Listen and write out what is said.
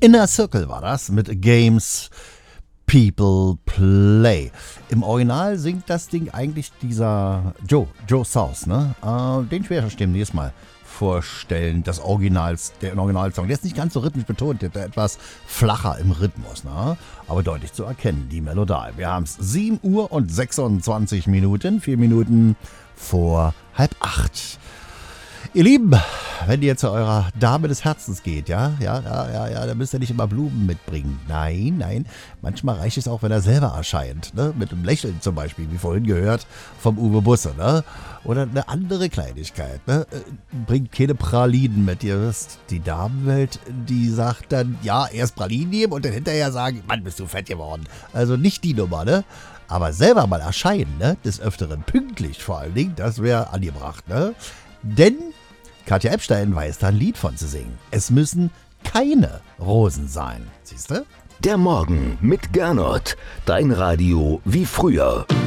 Inner Circle war das mit Games People Play. Im Original singt das Ding eigentlich dieser Joe South, ne? Den ich mir demnächst mal vorstellen, der Originalsong. Der ist nicht ganz so rhythmisch betont, der ist etwas flacher im Rhythmus, ne? Aber deutlich zu erkennen, die Melodie. Wir haben es 7 Uhr und 26 Minuten, 4 Minuten vor 7:30. Ihr Lieben, wenn ihr zu eurer Dame des Herzens geht, ja, dann müsst ihr nicht immer Blumen mitbringen. Nein, manchmal reicht es auch, wenn er selber erscheint, ne? Mit einem Lächeln zum Beispiel, wie vorhin gehört, vom Uwe Busse, ne? Oder eine andere Kleinigkeit, ne? Bringt keine Pralinen mit, ihr wisst, die Damenwelt, die sagt dann, ja, erst Pralinen nehmen und dann hinterher sagen, Mann, bist du fett geworden. Also nicht die Nummer, ne? Aber selber mal erscheinen, ne? Des Öfteren pünktlich vor allen Dingen, das wäre angebracht, ne? Denn Katja Epstein weiß da ein Lied von zu singen. Es müssen keine Rosen sein. Siehst du? Der Morgen mit Gernot. Dein Radio wie früher.